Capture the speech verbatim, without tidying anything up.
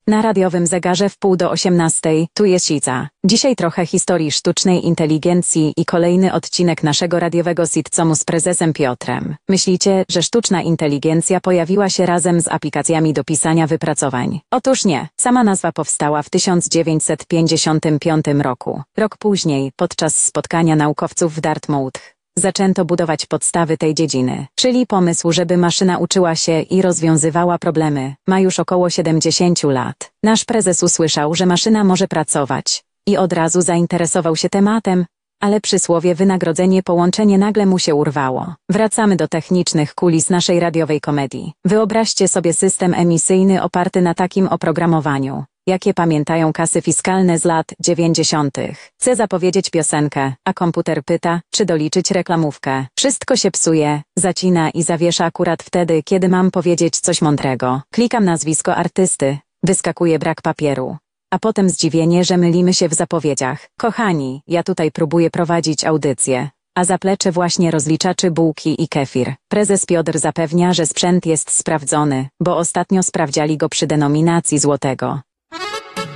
Na radiowym zegarze w pół do osiemnastej, tu jest Sica. Dzisiaj trochę historii sztucznej inteligencji i kolejny odcinek naszego radiowego sitcomu z prezesem Piotrem. Myślicie, że sztuczna inteligencja pojawiła się razem z aplikacjami do pisania wypracowań? Otóż nie. Sama nazwa powstała w tysiąc dziewięćset pięćdziesiątym piątym roku. Rok później, podczas spotkania naukowców w Dartmouth, zaczęto budować podstawy tej dziedziny, czyli pomysł, żeby maszyna uczyła się i rozwiązywała problemy, ma już około siedemdziesiąt lat. Nasz prezes usłyszał, że maszyna może pracować i od razu zainteresował się tematem, ale przysłowie wynagrodzenie połączenie nagle mu się urwało. Wracamy do technicznych kulis naszej radiowej komedii. Wyobraźcie sobie system emisyjny oparty na takim oprogramowaniu, jakie pamiętają kasy fiskalne z lat dziewięćdziesiątych. Chcę zapowiedzieć piosenkę, a komputer pyta, czy doliczyć reklamówkę. Wszystko się psuje, zacina i zawiesza akurat wtedy, kiedy mam powiedzieć coś mądrego. Klikam nazwisko artysty, wyskakuje brak papieru. A potem zdziwienie, że mylimy się w zapowiedziach. Kochani, ja tutaj próbuję prowadzić audycję, a zaplecze właśnie rozliczaczy bułki i kefir. Prezes Piotr zapewnia, że sprzęt jest sprawdzony, bo ostatnio sprawdziali go przy denominacji złotego.